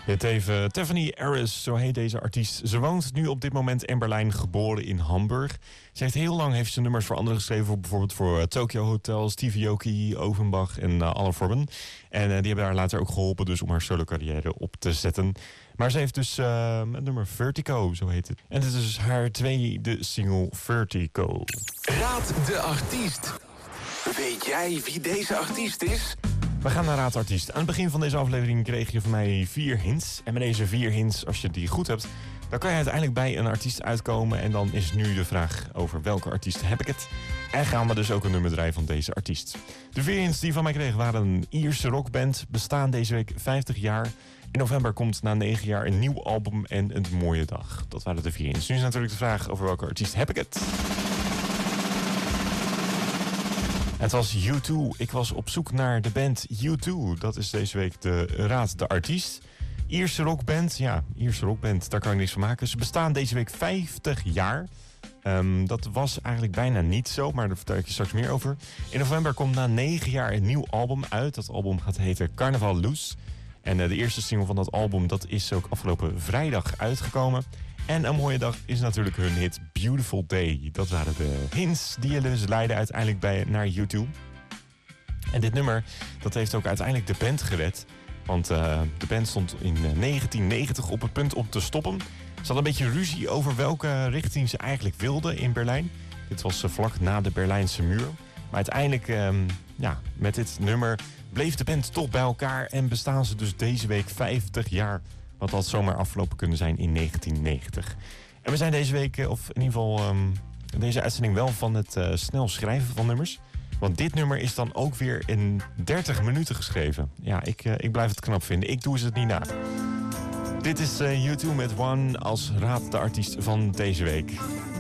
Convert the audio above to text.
Dit even Tiffany Harris, zo heet deze artiest. Ze woont nu op dit moment in Berlijn, geboren in Hamburg. Ze heeft heel lang nummers voor anderen geschreven, bijvoorbeeld voor Tokyo Hotel, Stevie Aoki, Offenbach en Alle Vormen. En die hebben haar later ook geholpen dus om haar solo carrière op te zetten. Maar ze heeft dus het nummer Vertigo, zo heet het. En dit is dus haar tweede single Vertigo. Raad de artiest. Weet jij wie deze artiest is? We gaan naar Raad de Artiest. Aan het begin van deze aflevering kreeg je van mij 4 hints. En met deze 4 hints, als je die goed hebt, dan kan je uiteindelijk bij een artiest uitkomen. En dan is nu de vraag over welke artiest heb ik het. En gaan we dus ook een nummer draaien van deze artiest. De 4 hints die je van mij kreeg waren een Ierse rockband. Bestaan deze week 50 jaar. In november komt na 9 jaar een nieuw album en een mooie dag. Dat waren de 4 hints. Nu is natuurlijk de vraag over welke artiest heb ik het. Het was U2. Ik was op zoek naar de band U2. Dat is deze week de Raad de Artiest. Ierse rockband. Ja, Ierse rockband. Daar kan ik niks van maken. Ze bestaan deze week 50 jaar. Dat was eigenlijk bijna niet zo, maar daar vertel ik je straks meer over. In november komt na 9 jaar een nieuw album uit. Dat album gaat heten Carnival Loose. En de eerste single van dat album, dat is ook afgelopen vrijdag uitgekomen. En een mooie dag is natuurlijk hun hit Beautiful Day. Dat waren de hints die je dus leidden uiteindelijk naar YouTube. En dit nummer, dat heeft ook uiteindelijk de band gered. Want de band stond in 1990 op het punt om te stoppen. Ze hadden een beetje ruzie over welke richting ze eigenlijk wilden in Berlijn. Dit was vlak na de Berlijnse muur. Maar uiteindelijk, met dit nummer bleef de band toch bij elkaar. En bestaan ze dus deze week 50 jaar. Wat had zomaar afgelopen kunnen zijn in 1990. En we zijn deze week, of in ieder geval deze uitzending wel van het snel schrijven van nummers. Want dit nummer is dan ook weer in 30 minuten geschreven. Ja, ik blijf het knap vinden. Ik doe ze het niet na. Dit is U2 met One als Raad de Artiest van deze week.